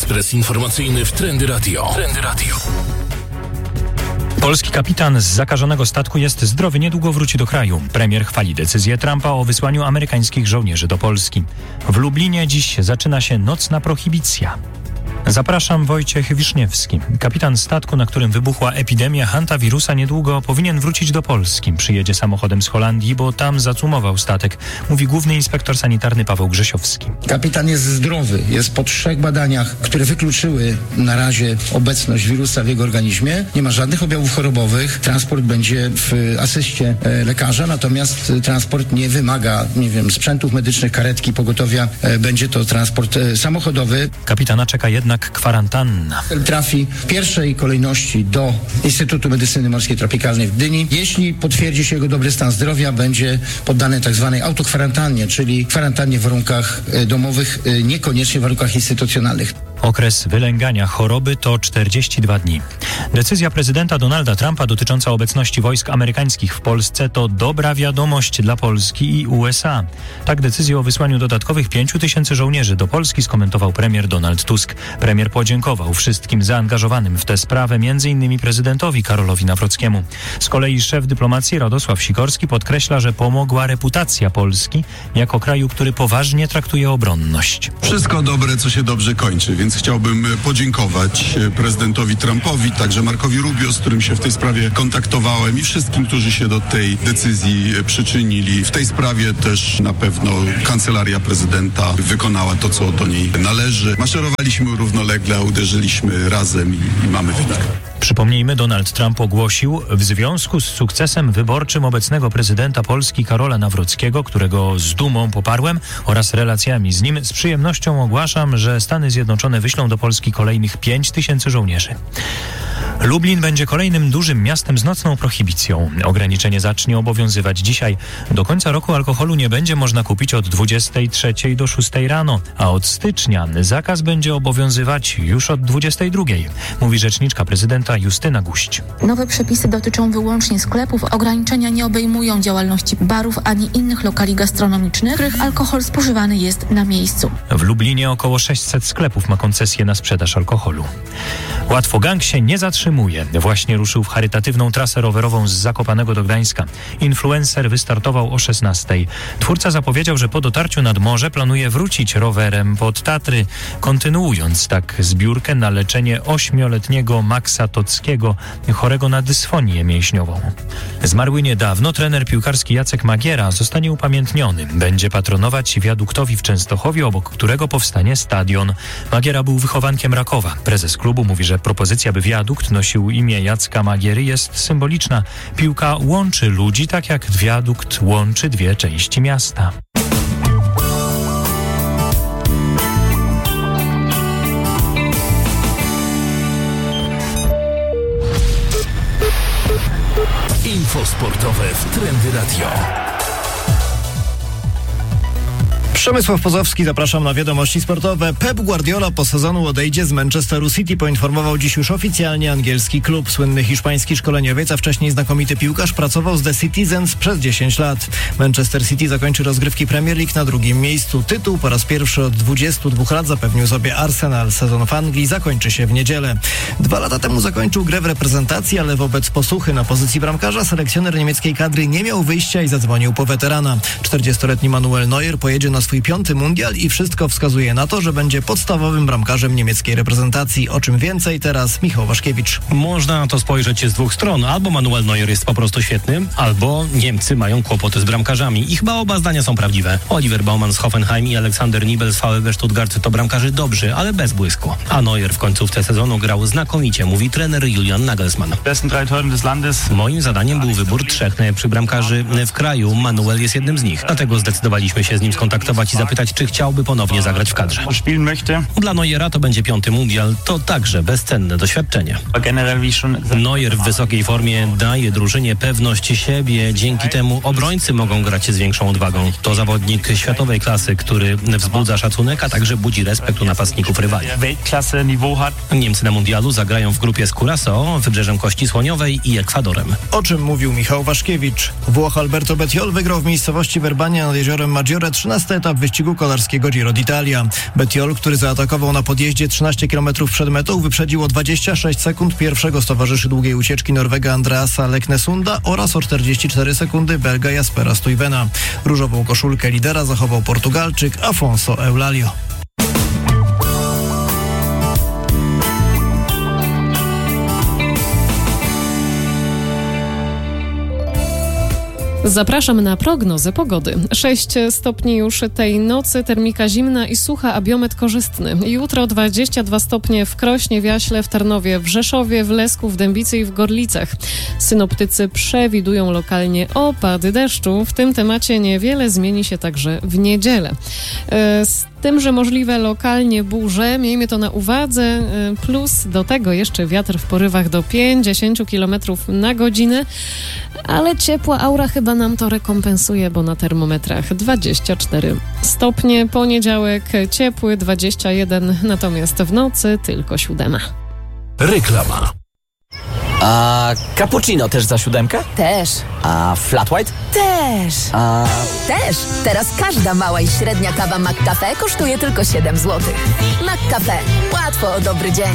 Ekspres informacyjny w Trendy Radio. Polski kapitan z zakażonego statku jest zdrowy, niedługo wróci do kraju. Premier chwali decyzję Trumpa o wysłaniu amerykańskich żołnierzy do Polski. W Lublinie dziś zaczyna się nocna prohibicja. Zapraszam, Wojciech Wiszniewski. Kapitan statku, na którym wybuchła epidemia hantawirusa, niedługo powinien wrócić do Polski. Przyjedzie samochodem z Holandii, bo tam zacumował statek, mówi główny inspektor sanitarny Paweł Grzesiowski. Kapitan jest zdrowy, jest po 3 badaniach, które wykluczyły na razie obecność wirusa w jego organizmie. Nie ma żadnych objawów chorobowych. Transport będzie w asyście lekarza, natomiast transport nie wymaga, sprzętów medycznych, karetki, pogotowia. Będzie to transport samochodowy. Kapitana czeka jednak kwarantanna. Trafi w pierwszej kolejności do Instytutu Medycyny Morskiej Tropikalnej w Gdyni. Jeśli potwierdzi się jego dobry stan zdrowia, będzie poddany tak zwanej autokwarantannie, czyli kwarantannie w warunkach domowych, niekoniecznie w warunkach instytucjonalnych. Okres wylęgania choroby to 42 dni. Decyzja prezydenta Donalda Trumpa dotycząca obecności wojsk amerykańskich w Polsce to dobra wiadomość dla Polski i USA. Tak decyzję o wysłaniu dodatkowych 5 000 żołnierzy do Polski skomentował premier Donald Tusk. Premier podziękował wszystkim zaangażowanym w tę sprawę, m.in. prezydentowi Karolowi Nawrockiemu. Z kolei szef dyplomacji Radosław Sikorski podkreśla, że pomogła reputacja Polski jako kraju, który poważnie traktuje obronność. Wszystko dobre, co się dobrze kończy, więc chciałbym podziękować prezydentowi Trumpowi, także Marcowi Rubio, z którym się w tej sprawie kontaktowałem, i wszystkim, którzy się do tej decyzji przyczynili. W tej sprawie też na pewno kancelaria prezydenta wykonała to, co do niej należy. Maszerowaliśmy równolegle, a uderzyliśmy razem i mamy wynik. Przypomnijmy, Donald Trump ogłosił, w związku z sukcesem wyborczym obecnego prezydenta Polski Karola Nawrockiego, którego z dumą poparłem, oraz relacjami z nim, z przyjemnością ogłaszam, że Stany Zjednoczone wyślą do Polski kolejnych 5 000 żołnierzy. Lublin będzie kolejnym dużym miastem z nocną prohibicją. Ograniczenie zacznie obowiązywać dzisiaj. Do końca roku alkoholu nie będzie można kupić od 23 do 6 rano, a od stycznia zakaz będzie obowiązywać już od 22, mówi rzeczniczka prezydenta Justyna Guść. Nowe przepisy dotyczą wyłącznie sklepów. Ograniczenia nie obejmują działalności barów ani innych lokali gastronomicznych, w których alkohol spożywany jest na miejscu. W Lublinie około 600 sklepów ma koncesję na sprzedaż alkoholu. Łatwogang się nie zatrzymuje. Właśnie ruszył w charytatywną trasę rowerową z Zakopanego do Gdańska. Influencer wystartował o 16:00. Twórca zapowiedział, że po dotarciu nad morze planuje wrócić rowerem pod Tatry, kontynuując tak zbiórkę na leczenie 8-letniego Maxa Tockiego, chorego na dysfonię mięśniową. Zmarły niedawno trener piłkarski Jacek Magiera zostanie upamiętniony. Będzie patronować wiaduktowi w Częstochowie, obok którego powstanie stadion. Magiera był wychowankiem Rakowa. Prezes klubu mówi, że propozycja, by wiadukt nosił imię Jacka Magiery, jest symboliczna. Piłka łączy ludzi, tak jak wiadukt łączy 2 części miasta. Info sportowe w Trendy Radio. Przemysław Pozowski, zapraszam na wiadomości sportowe. Pep Guardiola po sezonu odejdzie z Manchesteru City, poinformował dziś już oficjalnie angielski klub. Słynny hiszpański szkoleniowiec, a wcześniej znakomity piłkarz, pracował z The Citizens przez 10 lat. Manchester City zakończy rozgrywki Premier League na 2. miejscu. Tytuł po raz pierwszy od 22 lat zapewnił sobie Arsenal. Sezon w Anglii zakończy się w niedzielę. 2 lata temu zakończył grę w reprezentacji, ale wobec posłuchy na pozycji bramkarza selekcjoner niemieckiej kadry nie miał wyjścia i zadzwonił po weterana. 40-letni Manuel Neuer pojedzie na swój 5. mundial i wszystko wskazuje na to, że będzie podstawowym bramkarzem niemieckiej reprezentacji. O czym więcej teraz Michał Waszkiewicz. Można na to spojrzeć z 2 stron. Albo Manuel Neuer jest po prostu świetny, albo Niemcy mają kłopoty z bramkarzami. I chyba oba zdania są prawdziwe. Oliver Baumann z Hoffenheim i Aleksander Nibel z VfB Stuttgart to bramkarze dobrzy, ale bez błysku. A Neuer w końcówce sezonu grał znakomicie, mówi trener Julian Nagelsmann. Moim zadaniem był wybór 3 najlepszych bramkarzy w kraju. Manuel jest jednym z nich. Dlatego zdecydowaliśmy się z nim skontaktować i zapytać, czy chciałby ponownie zagrać w kadrze. Dla Neuera to będzie 5. mundial, to także bezcenne doświadczenie. Neuer w wysokiej formie daje drużynie pewność siebie, dzięki temu obrońcy mogą grać z większą odwagą. To zawodnik światowej klasy, który wzbudza szacunek, a także budzi respekt u napastników rywali. Niemcy na mundialu zagrają w grupie z Curaçao, Wybrzeżem Kości Słoniowej i Ekwadorem. O czym mówił Michał Waszkiewicz. Włoch Alberto Bettiol wygrał w miejscowości Verbania nad jeziorem Maggiore 13. etap etap wyścigu kolarskiego Giro d'Italia. Bettiol, który zaatakował na podjeździe 13 km przed metą, wyprzedził o 26 sekund pierwszego z towarzyszy długiej ucieczki Norwega Andreasa Leknesunda oraz o 44 sekundy Belga Jaspera Stuyvena. Różową koszulkę lidera zachował Portugalczyk Afonso Eulalio. Zapraszam na prognozę pogody. 6 stopni już tej nocy, termika zimna i sucha, a biometr korzystny. Jutro 22 stopnie w Krośnie, w Jaśle, w Tarnowie, w Rzeszowie, w Lesku, w Dębicy i w Gorlicach. Synoptycy przewidują lokalnie opady deszczu. W tym temacie niewiele zmieni się także w niedzielę. Z tym, że możliwe lokalnie burze, miejmy to na uwadze, plus do tego jeszcze wiatr w porywach do 50 km na godzinę, ale ciepła aura chyba nam to rekompensuje, bo na termometrach 24 stopnie. Poniedziałek ciepły, 21, natomiast w nocy tylko 7. Reklama. A cappuccino też za 7? Też. A flat white? Też. A... Też. Teraz każda mała i średnia kawa McCafe kosztuje tylko 7 zł. McCafe. Łatwo o dobry dzień.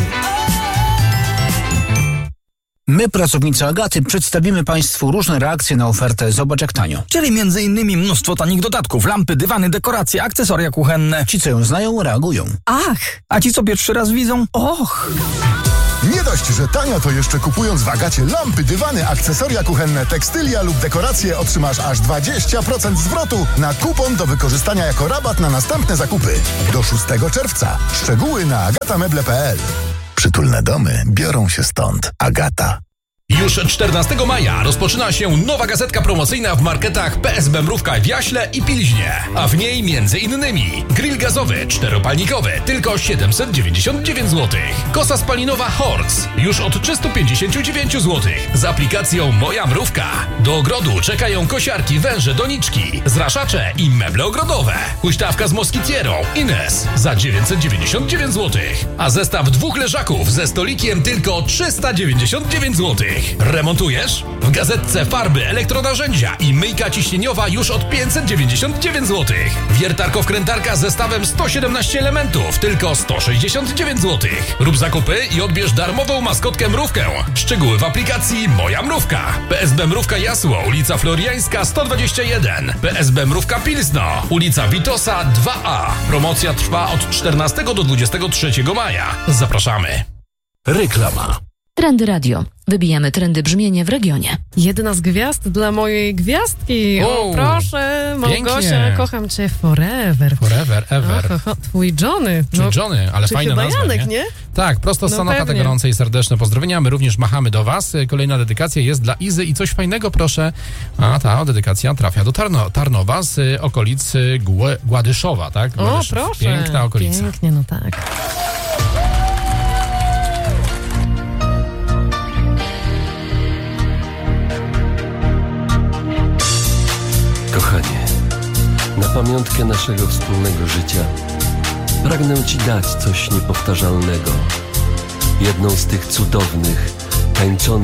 My, pracownicy Agaty, przedstawimy Państwu różne reakcje na ofertę Zobacz jak tanio. Czyli m.in. mnóstwo tanich dodatków, lampy, dywany, dekoracje, akcesoria kuchenne. Ci, co ją znają, reagują. Ach! A ci, co pierwszy raz widzą? Och! Nie dość, że tanio, to jeszcze kupując w Agacie lampy, dywany, akcesoria kuchenne, tekstylia lub dekoracje otrzymasz aż 20% zwrotu na kupon do wykorzystania jako rabat na następne zakupy. Do 6 czerwca. Szczegóły na agatameble.pl. Przytulne domy biorą się stąd. Agata. Już 14 maja rozpoczyna się nowa gazetka promocyjna w marketach PSB Mrówka w Jaśle i Pilźnie, a w niej m.in. grill gazowy 4-palnikowy tylko 799 zł, kosa spalinowa Horz już od 359 zł z aplikacją Moja Mrówka. Do ogrodu czekają kosiarki, węże, doniczki, zraszacze i meble ogrodowe. Huśtawka z moskitierą Ines za 999 zł, a zestaw 2 leżaków ze stolikiem tylko 399 zł. Remontujesz? W gazetce farby, elektronarzędzia i myjka ciśnieniowa już od 599 zł. Wiertarko-wkrętarka z zestawem 117 elementów, tylko 169 zł. Rób zakupy i odbierz darmową maskotkę Mrówkę. Szczegóły w aplikacji Moja Mrówka. PSB Mrówka Jasło, ulica Floriańska 121. PSB Mrówka Pilzno, ulica Witosa 2A. Promocja trwa od 14 do 23 maja. Zapraszamy. Reklama. Trendy Radio. Wybijamy trendy brzmienia w regionie. Jedna z gwiazd dla mojej gwiazdki. O, proszę, Małgosia, pięknie. Kocham cię forever. Forever, ever. Twój Johnny. Twój Johnny, ale fajna nazwa, Janek, nie? Tak, prosto z Sanoka, te gorące i serdeczne pozdrowienia. My również machamy do was. Kolejna dedykacja jest dla Izy i coś fajnego, proszę. A ta dedykacja trafia do Tarnowa z okolic Gładyszowa, tak? O, proszę. Piękna okolica. Pięknie, no tak. Kochanie, na pamiątkę naszego wspólnego życia pragnę Ci dać coś niepowtarzalnego. Jedną z tych cudownych, tańczonych